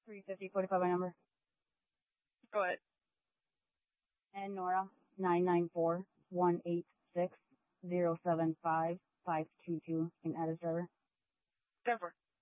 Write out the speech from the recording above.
350 45 by number. Go ahead. And Nora 994-186-075-522 in Addis driver. Denver.